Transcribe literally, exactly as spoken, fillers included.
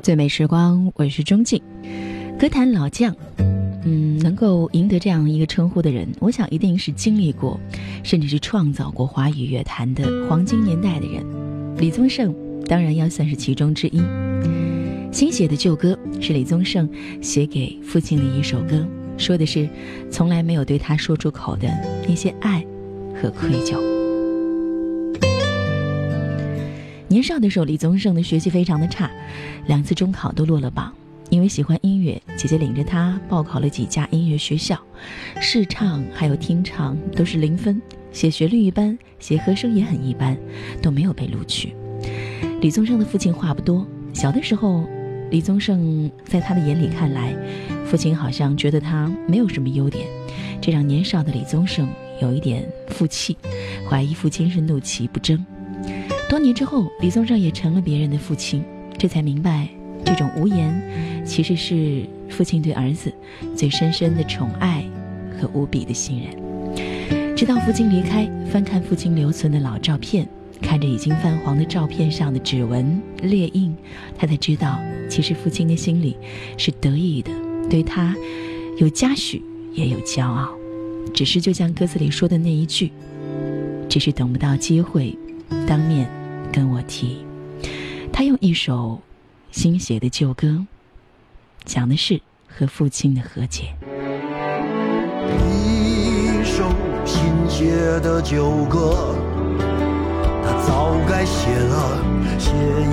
最美时光，我是钟静。歌坛老将，嗯，能够赢得这样一个称呼的人，我想一定是经历过，甚至是创造过华语乐坛的黄金年代的人。李宗盛当然要算是其中之一。新写的旧歌是李宗盛写给父亲的一首歌，说的是从来没有对他说出口的那些爱和愧疚。年少的时候，李宗盛的学习非常的差，两次中考都落了榜。因为喜欢音乐，姐姐领着他报考了几家音乐学校，试唱还有听唱都是零分，写旋律一般，写和声也很一般，都没有被录取。李宗盛的父亲话不多，小的时候李宗盛在他的眼里看来，父亲好像觉得他没有什么优点，这让年少的李宗盛有一点负气，怀疑父亲是怒其不争。多年之后，李宗盛也成了别人的父亲，这才明白这种无言其实是父亲对儿子最深深的宠爱和无比的信任。直到父亲离开，翻看父亲留存的老照片，看着已经泛黄的照片上的指纹列印，他才知道其实父亲的心里是得意的，对他有嘉许也有骄傲，只是就像歌词里说的那一句，只是等不到机会当面跟我提。他用一首新写的旧歌讲的是和父亲的和解。 一首新写的旧歌，他早该写了，写